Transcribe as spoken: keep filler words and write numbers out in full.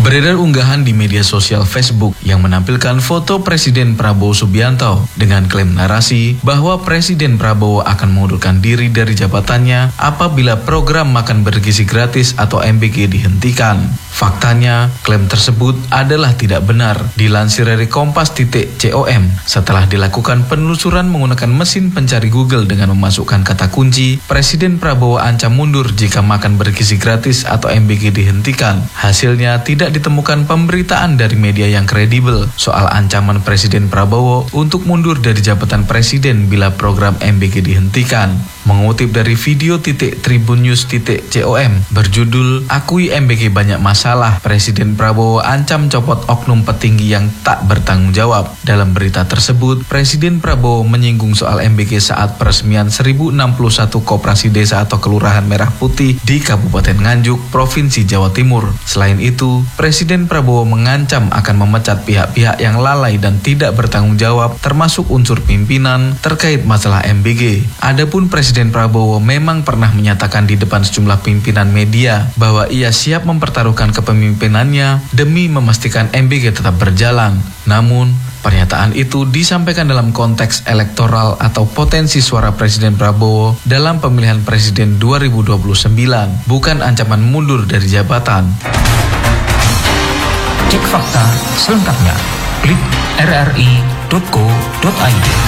Beredar unggahan di media sosial Facebook yang menampilkan foto Presiden Prabowo Subianto dengan klaim narasi bahwa Presiden Prabowo akan mengundurkan diri dari jabatannya apabila program makan bergizi gratis atau M B G dihentikan. Faktanya, klaim tersebut adalah tidak benar. Dilansir dari kompas titik com, setelah dilakukan penelusuran menggunakan mesin pencari Google dengan memasukkan kata kunci, Presiden Prabowo ancam mundur jika makan bergizi gratis atau M B G dihentikan. Hasilnya tidak ditemukan pemberitaan dari media yang kredibel soal ancaman Presiden Prabowo untuk mundur dari jabatan presiden bila program M B G dihentikan. Mengutip dari video titik tribunnews titik com berjudul "Akui M B G banyak masalah, Presiden Prabowo ancam copot oknum petinggi yang tak bertanggung jawab." Dalam berita tersebut, Presiden Prabowo menyinggung soal M B G saat peresmian seribu enam puluh satu koperasi desa atau kelurahan Merah Putih di Kabupaten Nganjuk, Provinsi Jawa Timur. Selain itu, Presiden Prabowo mengancam akan memecat pihak-pihak yang lalai dan tidak bertanggung jawab, termasuk unsur pimpinan terkait masalah M B G. Adapun Presiden Prabowo memang pernah menyatakan di depan sejumlah pimpinan media bahwa ia siap mempertaruhkan kepemimpinannya demi memastikan M B G tetap berjalan. Namun, pernyataan itu disampaikan dalam konteks elektoral atau potensi suara Presiden Prabowo dalam pemilihan presiden dua ribu dua puluh sembilan, bukan ancaman mundur dari jabatan. Cek fakta selengkapnya, klik r r i titik co titik i d.